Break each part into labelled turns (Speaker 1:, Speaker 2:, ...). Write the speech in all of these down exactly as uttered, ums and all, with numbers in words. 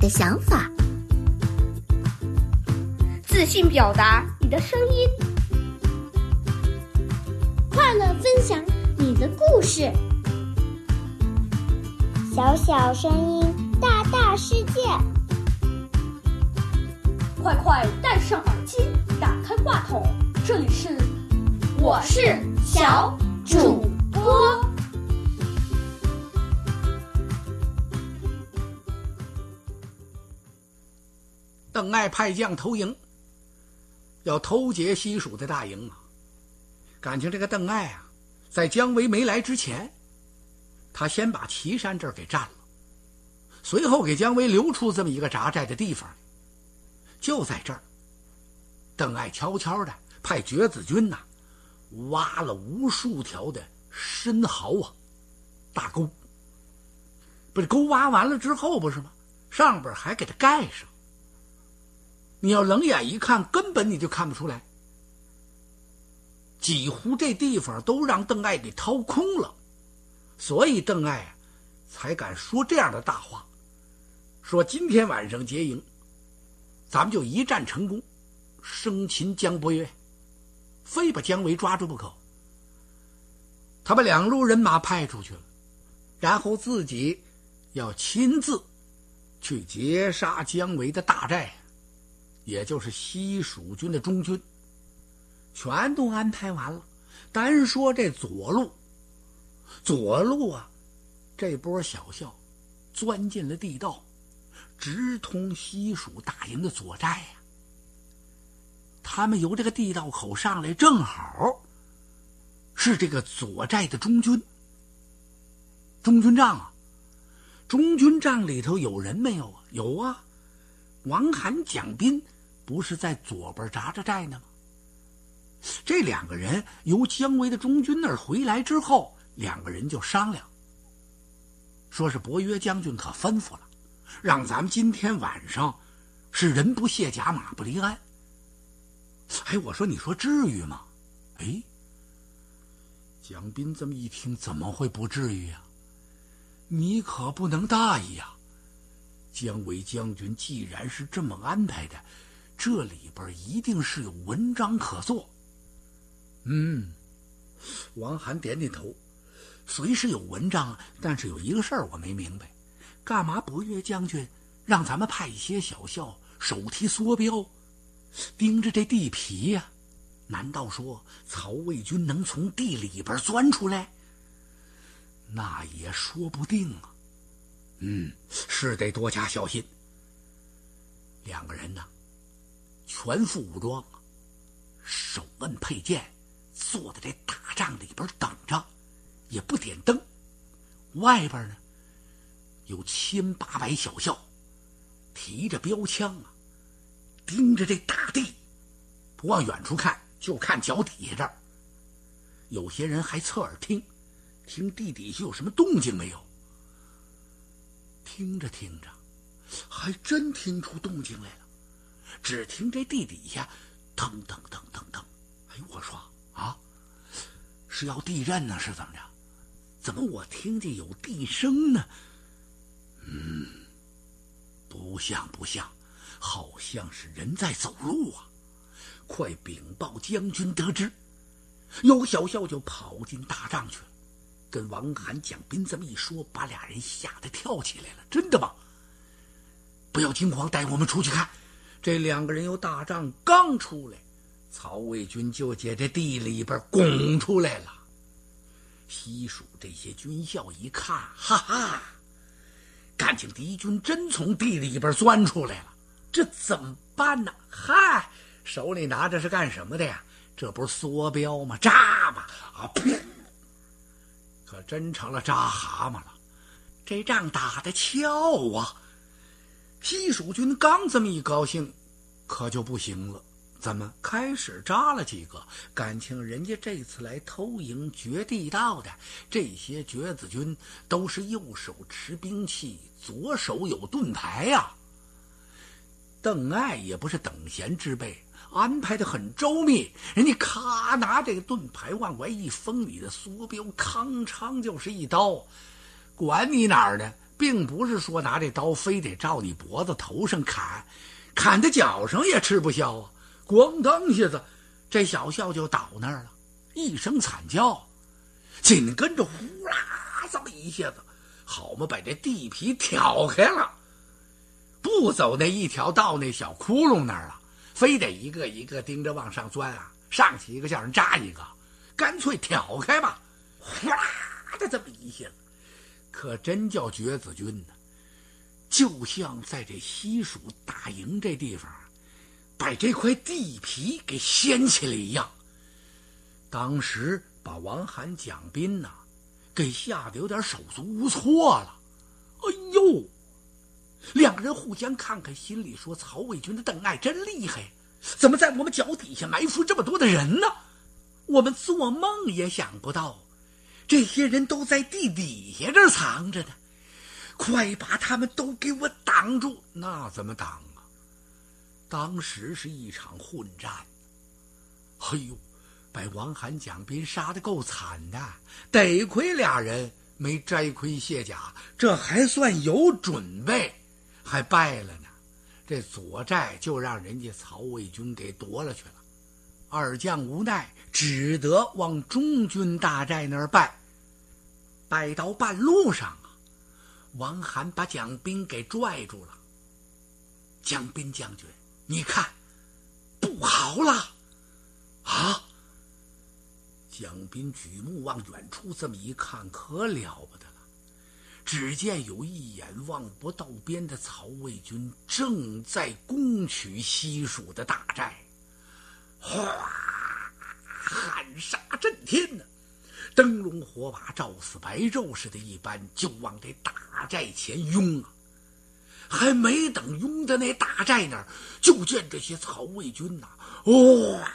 Speaker 1: 的想法，
Speaker 2: 自信表达你的声音，
Speaker 3: 快乐分享你的故事。小小声音，大大世界。
Speaker 2: 快快戴上耳机，打开话筒，这里是我是小主播。
Speaker 4: 邓艾派将投营，要偷劫西蜀的大营啊！感情这个邓艾啊，在姜维没来之前，他先把岐山这儿给占了，随后给姜维留出这么一个扎寨的地方。就在这儿，邓艾悄悄的派绝子军呐、啊，挖了无数条的深壕啊，大沟。不是沟挖完了之后不是吗？上边还给它盖上。你要冷眼一看，根本你就看不出来，几乎这地方都让邓艾给掏空了，所以邓艾啊才敢说这样的大话，说今天晚上结营，咱们就一战成功，生擒姜伯约，非把姜维抓住不可。他把两路人马派出去了，然后自己要亲自去截杀姜维的大寨，也就是西蜀军的中军，全都安排完了。单说这左路，左路啊，这波小校钻进了地道，直通西蜀大营的左寨呀、啊。他们由这个地道口上来，正好是这个左寨的中军。中军帐啊，中军帐里头有人没有啊？有啊，王罕、蒋斌不是在左边扎着寨呢吗？这两个人由姜维的中军那儿回来之后，两个人就商量，说是伯约将军可吩咐了，让咱们今天晚上是人不卸甲，马不离鞍。哎，我说你说至于吗？哎，蒋斌这么一听，怎么会不至于啊？你可不能大意啊！姜维将军既然是这么安排的，这里边一定是有文章可做。嗯，王罕点点头，虽是有文章，但是有一个事儿我没明白，干嘛伯约将军让咱们派一些小校手提梭镖，盯着这地皮呀、啊？难道说曹魏军能从地里边钻出来？那也说不定啊。嗯，是得多加小心。两个人呢，全副武装，手摁佩剑，坐在这大帐里边等着，也不点灯。外边呢，有千八百小校，提着标枪啊，盯着这大地，不往远处看，就看脚底下这儿。有些人还侧耳听，听地底下有什么动静没有。听着听着，还真听出动静来了。只听这地底下噔噔噔噔噔，哎，我说啊，是要地震呢，是怎么着？怎么我听见有地声呢？嗯，不像不像，好像是人在走路啊！快禀报将军得知。有个小校就跑进大帐去了，跟王罕、蒋斌这么一说，把俩人吓得跳起来了。真的吗？不要惊慌，带我们出去看。这两个人由大帐刚出来，曹魏军就在这地里边拱出来了。西蜀这些军校一看，哈哈，感情敌军真从地里边钻出来了，这怎么办呢？嗨，手里拿着是干什么的呀？这不是梭镖吗？扎吧啊！噗，可真成了扎蛤蟆了。这仗打得巧啊！西蜀军刚这么一高兴，可就不行了。怎么开始扎了几个？感情人家这次来偷营掘地道的这些绝子军都是右手持兵器，左手有盾牌呀、啊。邓艾也不是等闲之辈，安排的很周密。人家咔拿这个盾牌往外一封，你的梭镖康昌就是一刀，管你哪儿的， 并不是说拿这刀非得照你脖子头上砍，砍在脚上也吃不消啊！咣当一下子，这小校就倒那儿了，一声惨叫，紧跟着呼啦这么一下子，好嘛把这地皮挑开了，不走那一条到那小窟窿那儿了，非得一个一个盯着往上钻啊，上去一个叫人扎一个，干脆挑开吧，呼啦的这么一下子，可真叫绝子军呢，就像在这西蜀大营这地方把这块地皮给掀起来一样。当时把王罕、蒋斌呐、啊、给吓得有点手足无措了。哎呦，两个人互相看看，心里说曹魏军的邓艾真厉害，怎么在我们脚底下埋伏这么多的人呢？我们做梦也想不到，这些人都在地底下这儿藏着呢，快把他们都给我挡住！那怎么挡啊？当时是一场混战，哎呦，把王罕、蒋斌杀得够惨的，得亏俩人没摘盔卸甲，这还算有准备，还败了呢。这左寨就让人家曹魏军给夺了去了，二将无奈，只得往中军大寨那儿败。败到半路上啊，王罕把蒋斌给拽住了。蒋斌将军，你看，不好了！啊！蒋斌举目往远处这么一看，可了不得了。只见有一眼望不到边的曹魏军正在攻取西蜀的大寨，哗，喊杀震天呢！灯笼火把照似白昼似的一般，就往这大寨前拥啊！还没等拥到那大寨那儿，就见这些曹魏军呐、啊，哇，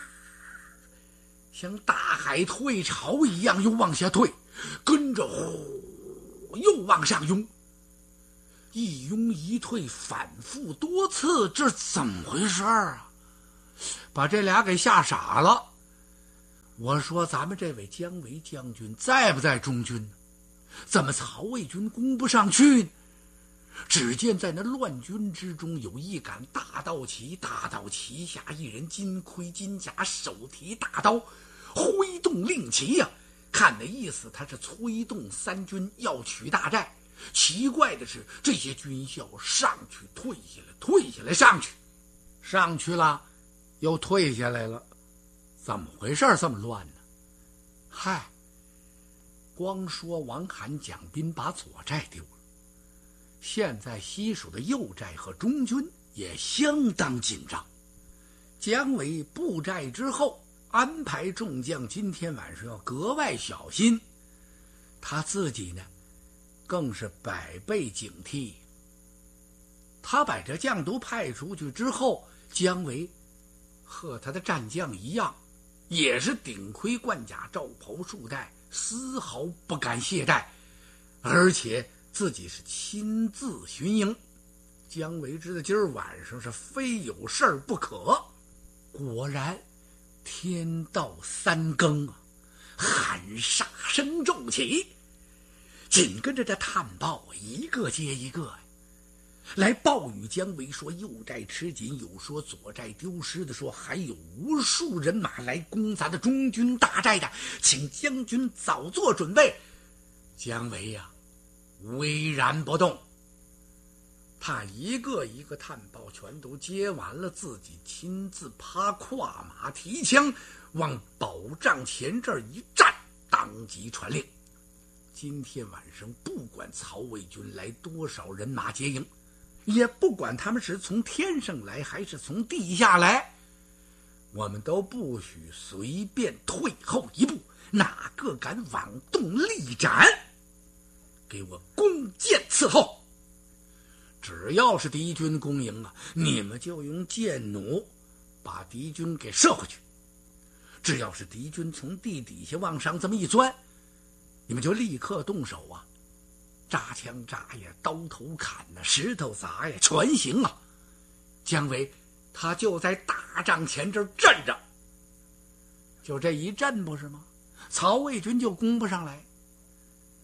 Speaker 4: 像大海退潮一样又往下退，跟着呼又往上拥，一拥一退，反复多次，这怎么回事啊？把这俩给吓傻了。我说咱们这位姜维将军在不在中军呢？怎么曹魏军攻不上去呢？只见在那乱军之中有一杆大道旗，大道旗下一人金盔金甲，手提大刀，挥动令旗呀、啊！看那意思，他是催动三军要取大寨。奇怪的是，这些军校上去退下来，退下来上去，上去了又退下来了，怎么回事这么乱呢？嗨，光说王罕、蒋斌把左寨丢了，现在西蜀的右寨和中军也相当紧张。姜维布寨之后，安排众将今天晚上要格外小心，他自己呢更是百倍警惕。他把这将都派出去之后，姜维和他的战将一样，也是顶盔贯甲，罩袍束带，丝毫不敢懈怠，而且自己是亲自巡营。姜维知道今儿晚上是非有事儿不可。果然天到三更啊，喊杀声骤起，紧跟着这探报一个接一个呀，来报与姜维说右寨吃紧，有说左寨丢失的，说还有无数人马来攻咱的中军大寨的，请将军早做准备。姜维呀、啊，巍然不动，他一个一个探报全都接完了，自己亲自趴跨马提枪往保障前这儿一站，当即传令：今天晚上不管曹魏军来多少人马接应，也不管他们是从天上来还是从地下来，我们都不许随便退后一步，哪个敢妄动力斩，给我弓箭伺候。只要是敌军攻营啊，你们就用箭弩把敌军给射回去。只要是敌军从地底下往上这么一钻，你们就立刻动手啊，扎枪扎呀，刀头砍呐，石头砸呀，全行啊。姜维他就在大帐前这儿站着，就这一阵不是吗？曹魏军就攻不上来。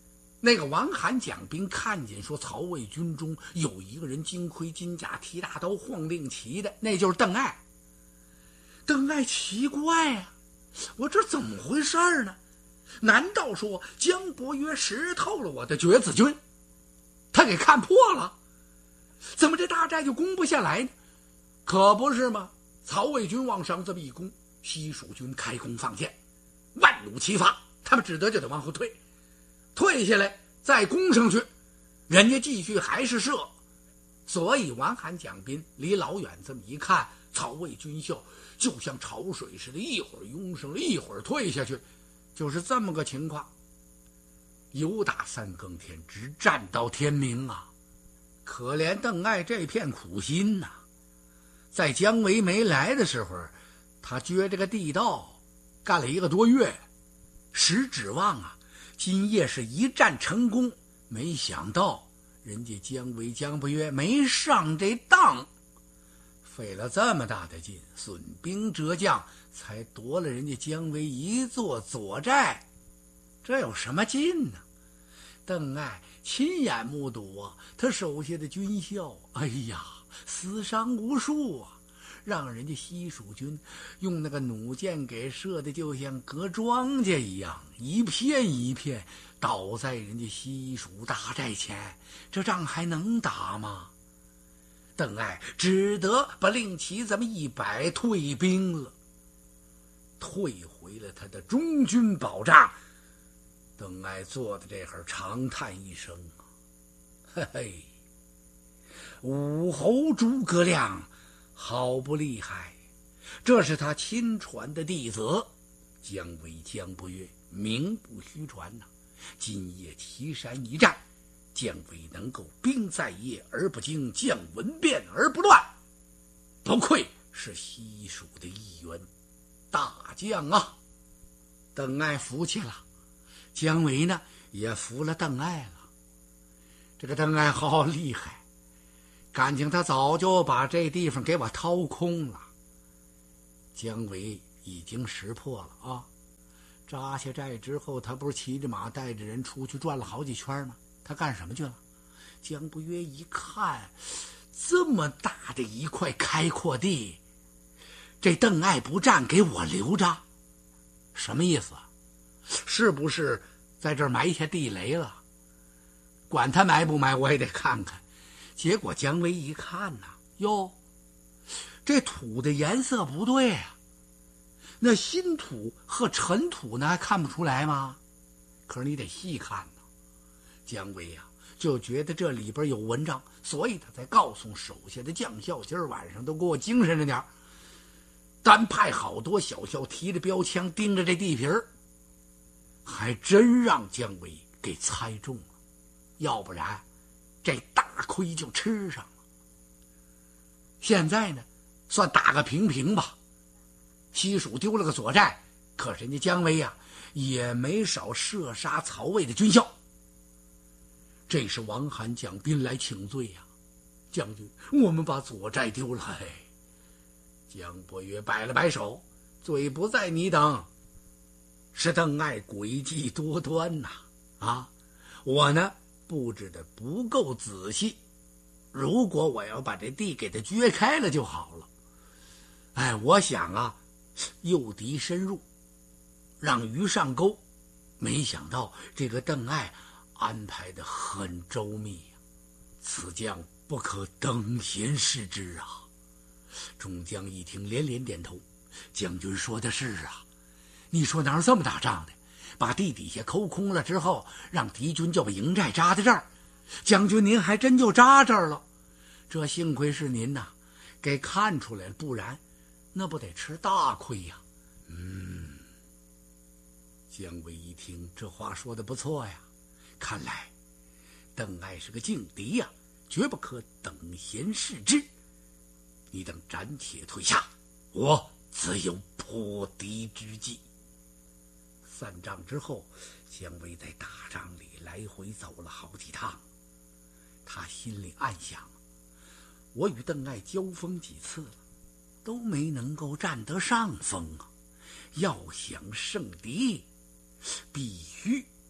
Speaker 4: 那个王罕将兵看见说曹魏军中有一个人金盔金甲提大刀晃令旗的，那就是邓艾。邓艾奇怪啊，我这怎么回事呢？难道说姜伯约识透了我的绝子军，他给看破了？怎么这大寨就攻不下来呢？可不是吗？曹魏军往上这么一攻，西蜀军开弓放箭，万弩齐发，他们只得就得往后退，退下来再攻上去，人家继续还是射。所以王罕将兵离老远这么一看，曹魏军校就像潮水似的，一会儿拥上了，一会儿退下去，就是这么个情况。由打三更天直战到天明啊！可怜邓艾这片苦心呐、啊！在姜维没来的时候，他掘这个地道干了一个多月，实指望啊今夜是一战成功，没想到人家姜维姜伯约没上这当，费了这么大的劲，损兵折将，才夺了人家姜维一座左寨，这有什么劲呢？邓艾亲眼目睹啊，他手下的军校，哎呀，死伤无数啊，让人家西蜀军用那个弩箭给射的就像割庄稼一样，一片一片倒在人家西蜀大寨前，这仗还能打吗？邓艾只得把令旗这么一摆，退兵了，退回了他的中军保障。邓艾坐在这会儿长叹一声啊，嘿嘿，武侯诸葛亮好不厉害，这是他亲传的弟子姜维姜伯约，名不虚传呐、啊。今夜岐山一战，姜维能够兵在夜而不惊，将闻变而不乱，不愧是西蜀的一员大将啊！邓艾服气了，姜维呢也服了邓艾了。这个邓艾好厉害，感情他早就把这地方给我掏空了。姜维已经识破了啊！扎下寨之后，他不是骑着马带着人出去转了好几圈吗？他干什么去了？姜伯约一看，这么大的一块开阔地，这邓艾不战给我留着，什么意思？是不是在这儿埋下地雷了？管他埋不埋，我也得看看。结果姜维一看呐、啊，哟，这土的颜色不对啊，那新土和尘土呢还看不出来吗？可是你得细看呢。姜维呀、啊、就觉得这里边有文章，所以他才告诉手下的将校，今儿晚上都给我精神着点，单派好多小校提着标枪盯着这地皮儿，还真让姜维给猜中了，要不然这大亏就吃上了。现在呢算打个平平吧，西蜀丢了个左寨，可是人家姜维呀、啊、也没少射杀曹魏的军校。这是王罕将兵来请罪呀、啊，将军，我们把左寨丢了。嘿，姜伯约摆了摆手，罪不在你等，是邓艾诡计多端呐、啊！啊，我呢布置的不够仔细，如果我要把这地给它掘开了就好了。哎，我想啊，诱敌深入，让鱼上钩，没想到这个邓艾安排得很周密呀、啊，此将不可等闲视之啊！众将一听，连连点头。将军说的是啊，你说哪有这么打仗的？把地底下抠空了之后，让敌军就把营寨扎在这儿，将军您还真就扎这儿了。这幸亏是您呐、啊，给看出来了，不然那不得吃大亏呀、啊。嗯，姜维一听这话说的不错呀，看来邓艾是个劲敌呀、啊，绝不可等闲视之。你等暂且退下，我自有破敌之计。散仗之后，姜维在大帐里来回走了好几趟，他心里暗想，我与邓艾交锋几次了，都没能够占得上风啊！要想胜敌，必须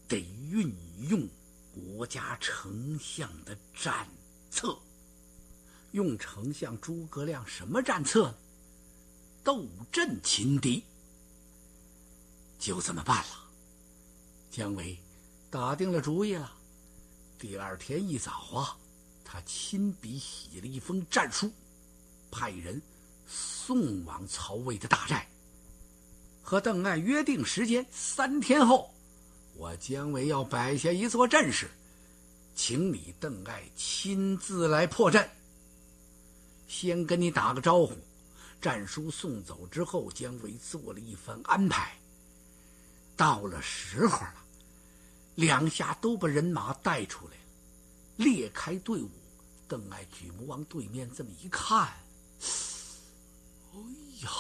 Speaker 4: 得运用国家丞相的战策。用丞相诸葛亮什么战策呢？斗阵擒敌。就这么办了。姜维打定了主意了。第二天一早啊，他亲笔写了一封战书，派人送往曹魏的大寨，和邓艾约定时间，三天后我姜维要摆下一座阵势，请你邓艾亲自来破阵。先跟你打个招呼。战书送走之后，姜维做了一番安排。到了时候了，两下都把人马带出来了，列开队伍。邓艾举目往对面这么一看，哎呀！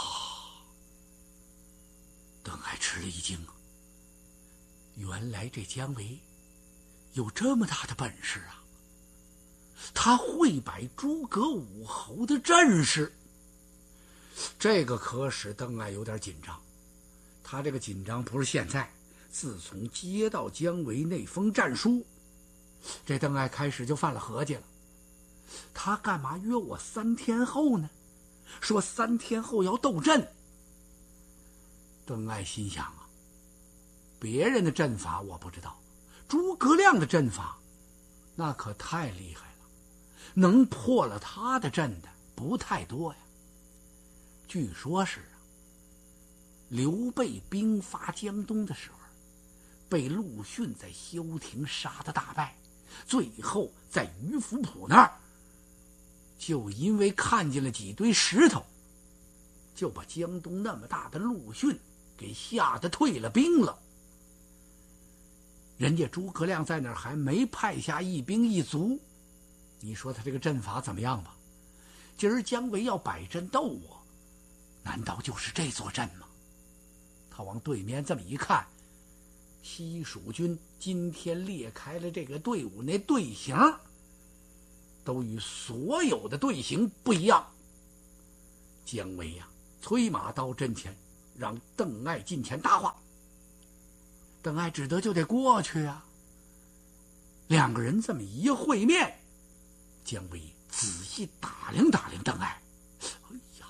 Speaker 4: 邓艾吃了一惊啊，原来这姜维有这么大的本事啊！他会摆诸葛武侯的阵势，这个可使邓艾有点紧张。他这个紧张不是现在，自从接到姜维那封战书，这邓艾开始就犯了合计了。他干嘛约我三天后呢？说三天后要斗阵。邓艾心想啊，别人的阵法我不知道，诸葛亮的阵法那可太厉害了，能破了他的阵的不太多呀。据说是啊，刘备兵发江东的时候，被陆逊在萧亭杀得大败，最后在于府浦那儿，就因为看见了几堆石头，就把江东那么大的陆逊给吓得退了兵了。人家诸葛亮在那儿还没派下一兵一卒，你说他这个阵法怎么样吧？今儿姜维要摆阵斗我，难道就是这座阵吗？他往对面这么一看，西蜀军今天列开了这个队伍，那队形都与所有的队形不一样。姜维呀、啊，催马到阵前，让邓艾近前搭话。邓艾只得就得过去啊。两个人这么一会面，姜维仔细打量打量邓艾，哎呀，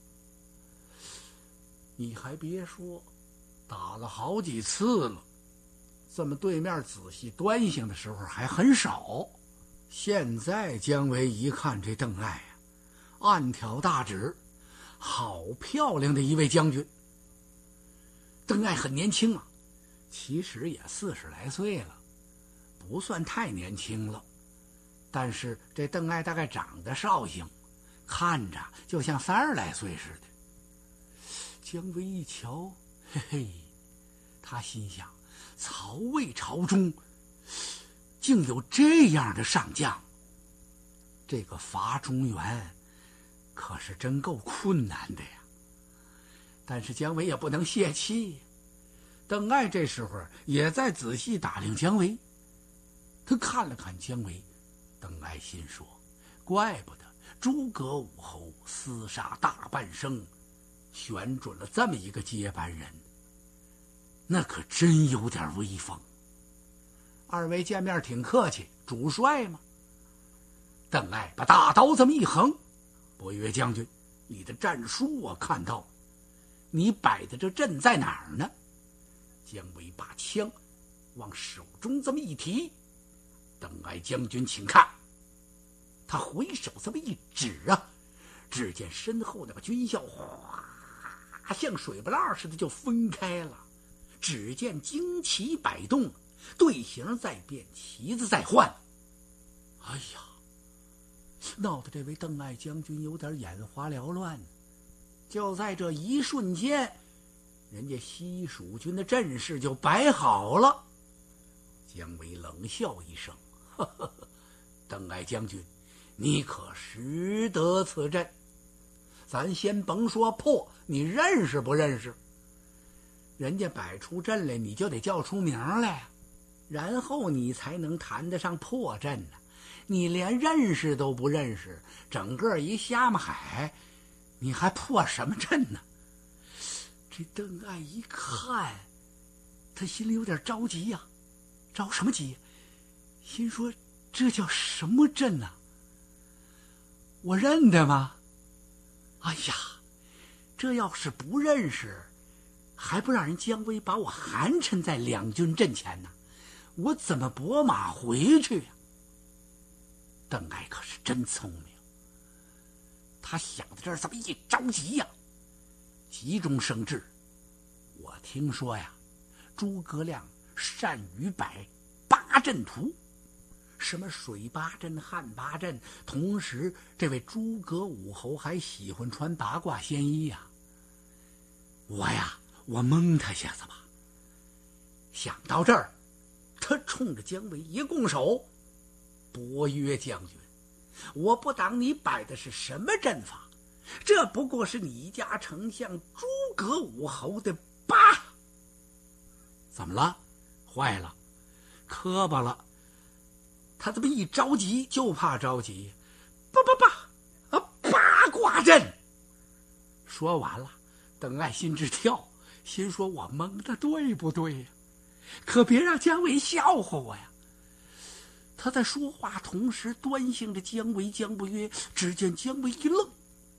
Speaker 4: 你还别说，打了好几次了，这么对面仔细端详的时候还很少。现在姜维一看这邓艾啊，暗挑大指，好漂亮的一位将军。邓艾很年轻啊，其实也四十来岁了，不算太年轻了，但是这邓艾大概长得绍兴，看着就像三十来岁似的。姜维一瞧，嘿嘿，他心想，曹魏朝中竟有这样的上将，这个伐中原可是真够困难的呀。但是姜维也不能泄气，邓艾这时候也在仔细打量姜维。他看了看姜维，邓艾心说，怪不得诸葛武侯厮杀大半生，选准了这么一个接班人，那可真有点威风。二位见面挺客气，主帅嘛。邓艾把大刀这么一横，伯约将军，你的战书我看到，你摆的这阵在哪儿呢？姜维把枪往手中这么一提，邓艾将军请看。他回手这么一指啊，只见身后那个军校哗像水不浪似的就分开了，只见旌旗摆动，队形在变，旗子在换。哎呀，闹得这位邓艾将军有点眼花缭乱。就在这一瞬间，人家西蜀军的阵势就摆好了。姜维冷笑一声，呵呵呵，邓艾将军，你可识得此阵？咱先甭说破，你认识不认识？人家摆出阵来，你就得叫出名来，然后你才能谈得上破阵呢。你连认识都不认识，整个一瞎马海，你还破什么阵呢？这邓艾一看，他心里有点着急呀、啊。 着什么急？心说这叫什么阵呢、啊？我认得吗？哎呀，这要是不认识，还不让人姜维把我寒碜在两军阵前呢？我怎么拨马回去呀、啊？邓艾可是真聪明，他想到这儿这么一着急呀、啊，急中生智。我听说呀，诸葛亮善于摆八阵图，什么水八阵、汉八阵，同时这位诸葛武侯还喜欢穿八卦仙衣呀、啊。我呀，我蒙他下子吧。想到这儿，他冲着姜维一拱手：“伯约将军，我不当你摆的是什么阵法，这不过是你家丞相诸葛武侯的八。”怎么了？坏了，磕巴了。他这么一着急，就怕着急，叭叭叭啊，八卦阵。说完了，邓艾心直跳，心说我蒙的对不对呀？可别让姜维笑话我呀。他在说话同时端详着姜维、姜不约，只见姜维一愣，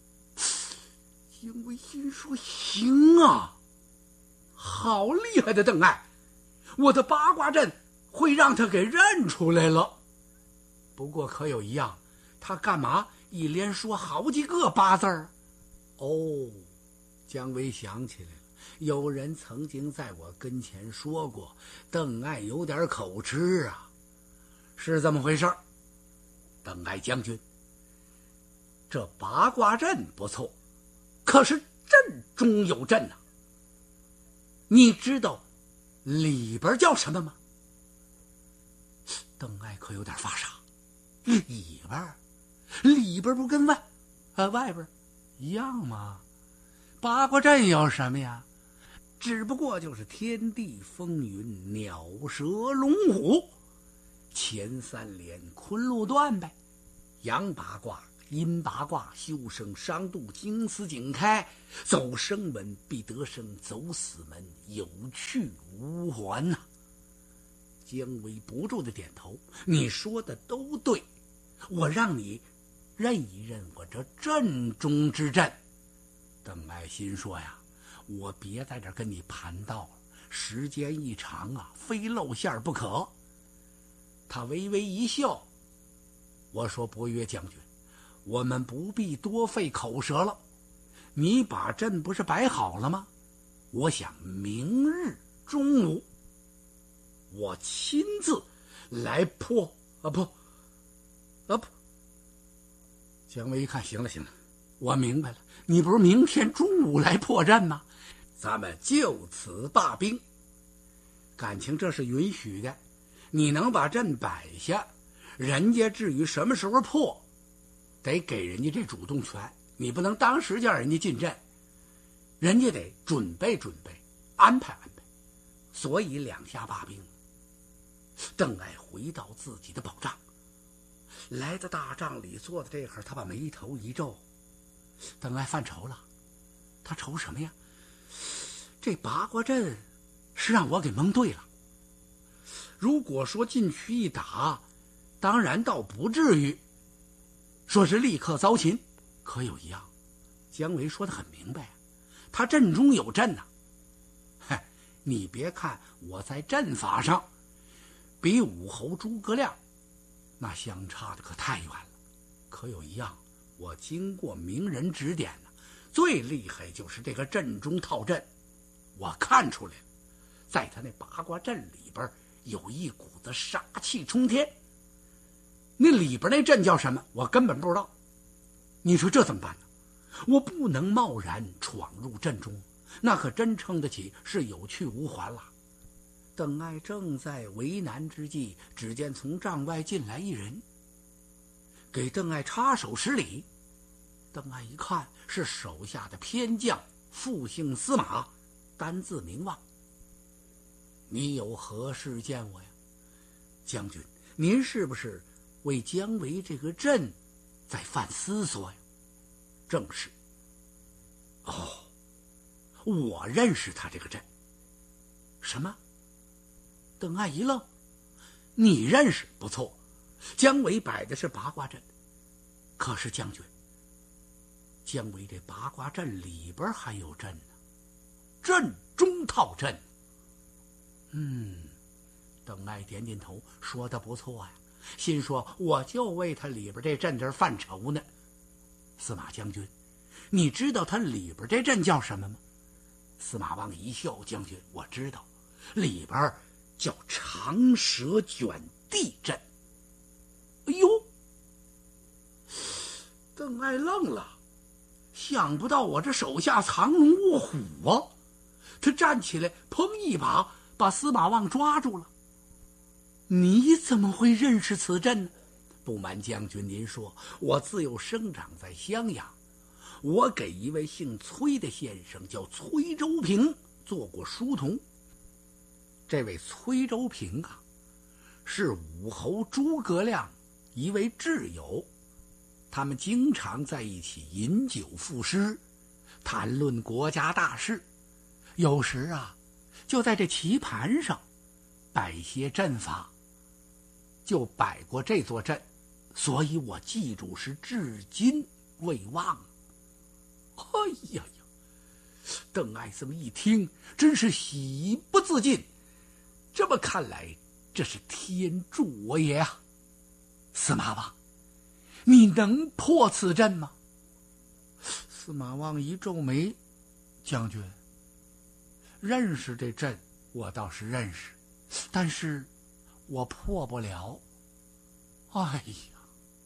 Speaker 4: 姜维心说行啊，好厉害的邓艾，我的八卦阵会让他给认出来了。不过可有一样，他干嘛一连说好几个八字儿？哦，姜维想起来了，有人曾经在我跟前说过，邓艾有点口吃啊。是这么回事儿。邓艾将军，这八卦阵不错，可是阵中有阵啊。你知道里边叫什么吗？邓艾可有点发傻。里边里边不跟外啊外边一样吗？八卦阵有什么呀？只不过就是天地风云、鸟蛇龙虎，前三连昆路断呗。阳八卦、阴八卦，修生伤度，经思景开，走生门必得生，走死门有去无还呐、啊。姜维不住的点头，你说的都对，我让你认一认我这阵中之阵。邓艾心说呀，我别在这跟你盘道了，时间一长啊，非露馅不可。他微微一笑，我说伯约将军，我们不必多费口舌了，你把阵不是摆好了吗？我想明日中午我亲自来破啊不啊不。姜维一看，行了行了，我明白了，你不是明天中午来破阵吗？咱们就此罢兵。感情这是允许的，你能把阵摆下，人家至于什么时候破，得给人家这主动权，你不能当时叫人家进阵，人家得准备准备，安排安排。所以两下罢兵。邓艾回到自己的宝帐，来到大帐里坐在这会儿，他把眉头一皱。邓艾犯愁了，他愁什么呀？这八卦阵是让我给蒙对了。如果说进去一打，当然倒不至于说是立刻遭擒，可有一样，姜维说得很明白，他阵中有阵呐、啊。嗨，你别看我在阵法上比武侯诸葛亮那相差的可太远了，可有一样，我经过名人指点呢，最厉害就是这个阵中套阵。我看出来了，在他那八卦阵里边有一股子杀气冲天。那里边那阵叫什么？我根本不知道。你说这怎么办呢？我不能贸然闯入阵中，那可真称得起是有去无还了。邓艾正在为难之际，只见从帐外进来一人，给邓艾插手施礼。邓艾一看，是手下的偏将，复姓司马，单字名望。你有何事见我呀？将军，您是不是为姜维这个阵在犯思索呀？正是。哦，我认识他这个阵。什么？邓艾一愣， 你认识，不错。姜维摆的是八卦阵，可是将军，姜维这八卦阵里边还有阵呢，阵中套阵。嗯，邓艾点点头，说的不错呀，心说我就为他里边这阵字犯愁呢。司马将军，你知道他里边这阵叫什么吗？司马望一笑，将军，我知道，里边叫长蛇卷地阵。哎呦，邓艾愣了，想不到我这手下藏龙卧虎啊！他站起来，砰一把把司马望抓住了。你怎么会认识此阵呢？不瞒将军您说，我自幼生长在襄阳，我给一位姓崔的先生叫崔州平做过书童。这位崔州平啊，是武侯诸葛亮一位挚友，他们经常在一起饮酒赋诗，谈论国家大事，有时啊就在这棋盘上摆些阵法，就摆过这座阵，所以我记住是至今未忘。哎呀呀，邓艾这么一听，真是喜不自禁。这么看来，这是天助我也啊！司马望，你能破此阵吗？司马望一皱眉，将军，认识这阵我倒是认识，但是我破不了。哎呀！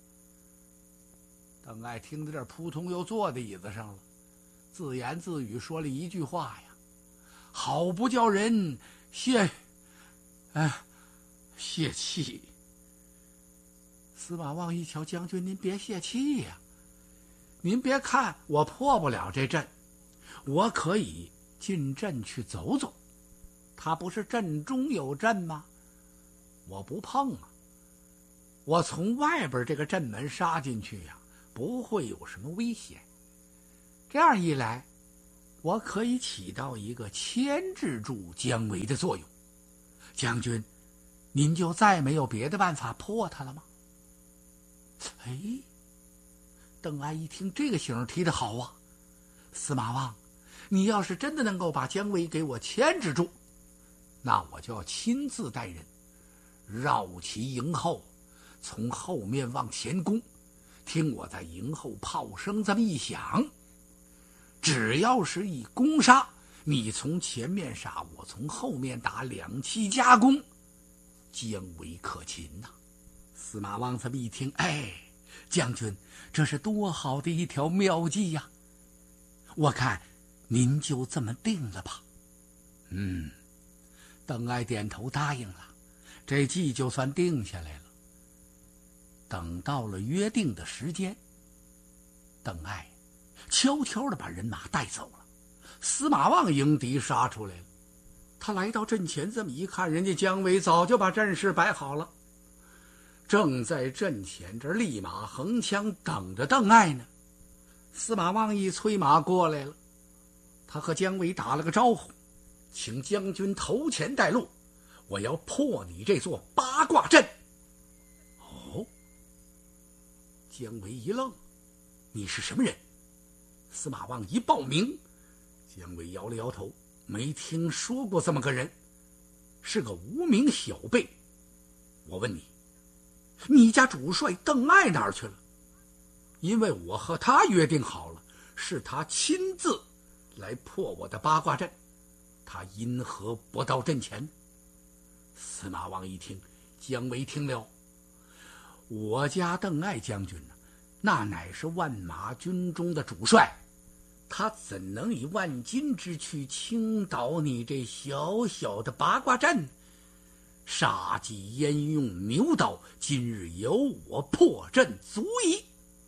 Speaker 4: 邓艾听到这儿，扑通又坐在椅子上了，自言自语说了一句话呀：“好不叫人泄，哎，泄气。”司马望一瞧，将军您别泄气呀，您别看我破不了这阵，我可以进阵去走走，他不是阵中有阵吗？我不碰啊，我从外边这个阵门杀进去呀，不会有什么危险。这样一来，我可以起到一个牵制住姜维的作用。将军，您就再没有别的办法破他了吗？哎，邓艾一听这个形提得好啊，司马望，你要是真的能够把姜维给我牵制住，那我就要亲自带人绕其营后，从后面往前攻，听我在营后炮声这么一响，只要是一攻杀，你从前面杀，我从后面打，两气夹攻，姜维可擒呐、啊！司马望这么一听，哎，将军，这是多好的一条妙计呀！我看您就这么定了吧。嗯，邓艾点头答应了，这计就算定下来了。等到了约定的时间，邓艾悄悄地把人马带走了，司马望迎敌杀出来了。他来到阵前这么一看，人家姜维早就把阵势摆好了，正在阵前这立马横枪等着邓艾呢。司马望一催马过来了，他和姜维打了个招呼，请将军头前带路，我要破你这座八卦阵。哦，姜维一愣，你是什么人？司马望一报名，姜维摇了摇头，没听说过这么个人，是个无名小辈。我问你，你家主帅邓艾哪儿去了？因为我和他约定好了，是他亲自来破我的八卦阵，他因何不到阵前？司马望一听，姜维听了，我家邓艾将军呢、啊，那乃是万马军中的主帅，他怎能以万金之躯倾倒你这小小的八卦阵？杀鸡焉用牛刀，今日由我破阵足矣。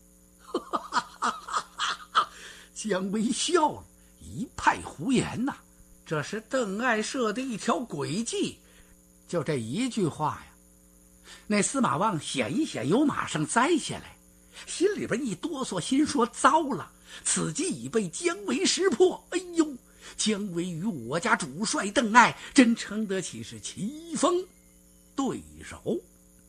Speaker 4: 姜维笑了，一派胡言呐、啊！这是邓艾设的一条诡计。就这一句话呀，那司马望显一显由马上栽下来，心里边一哆嗦，心说糟了，此计已被姜维识破。哎呦，姜维与我家主帅邓艾真称得起是棋逢对手。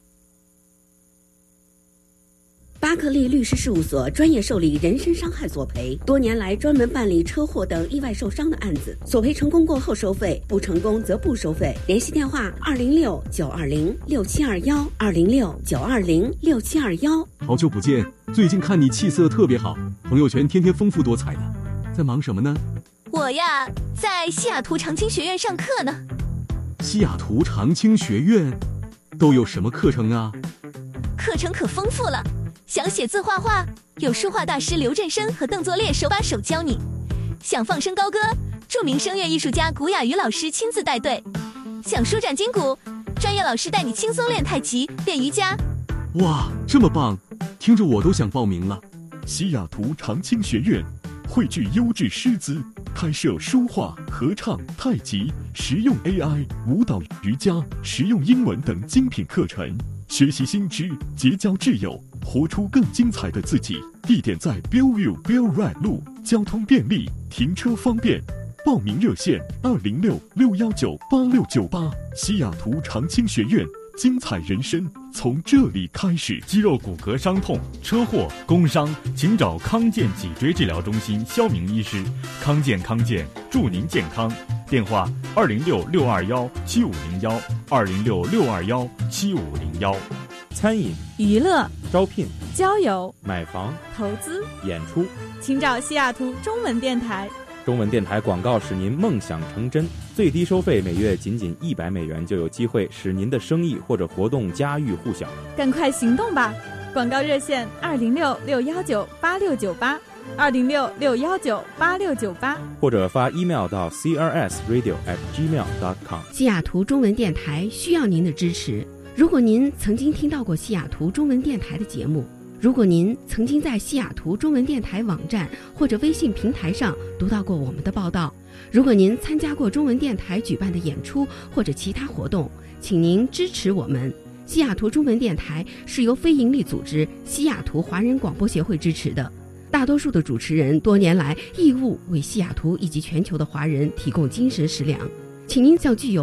Speaker 1: 巴克利律师事务所专业受理人身伤害索赔，多年来专门办理车祸等意外受伤的案子，索赔成功过后收费，不成功则不收费。联系电话：二零六九二零六七二幺，二零六九二零六七二幺。
Speaker 5: 好久不见，最近看你气色特别好，朋友圈天天丰富多彩的，在忙什么呢？
Speaker 6: 我呀，在西雅图长青学院上课呢。
Speaker 5: 西雅图长青学院都有什么课程啊？
Speaker 6: 课程可丰富了。想写字画画，有书画大师刘振生和邓作烈手把手教你；想放声高歌，著名声乐艺术家古雅瑜老师亲自带队；想舒展筋骨，专业老师带你轻松练太极、练瑜伽。
Speaker 5: 哇，这么棒，听着我都想报名了。
Speaker 7: 西雅图长青学院汇聚优质师资，开设书画、合唱、太极、实用 A I、舞蹈、瑜伽、实用英文等精品课程，学习新知，结交挚友，活出更精彩的自己。地点在 Bellevue Bell Ride 路，交通便利，停车方便。报名热线：二零六六幺九八六九八。西雅图长青学院，精彩人生从这里开始。
Speaker 8: 肌肉骨骼伤痛、车祸、工伤，请找康健脊椎治疗中心肖明医师。康健康健，祝您健康。电话：二零六六二幺七五零幺，二零六六二幺七五零幺。
Speaker 9: 餐饮、
Speaker 10: 娱乐、
Speaker 9: 招聘、
Speaker 10: 交友、
Speaker 9: 买房、
Speaker 10: 投资、
Speaker 9: 演出，
Speaker 10: 请找西雅图中文电台。
Speaker 9: 中文电台广告使您梦想成真，最低收费每月仅仅一百美元，就有机会使您的生意或者活动家喻户晓。
Speaker 10: 赶快行动吧！广告热线：二零六六幺九八六九八，二零六六幺九八六九八，
Speaker 9: 或者发 email 到 c r s radio at gmail dot com。
Speaker 1: 西雅图中文电台需要您的支持。如果您曾经听到过西雅图中文电台的节目，如果您曾经在西雅图中文电台网站或者微信平台上读到过我们的报道，如果您参加过中文电台举办的演出或者其他活动，请您支持我们。西雅图中文电台是由非营利组织西雅图华人广播协会支持的，大多数的主持人多年来义务为西雅图以及全球的华人提供精神食粮，请您向具有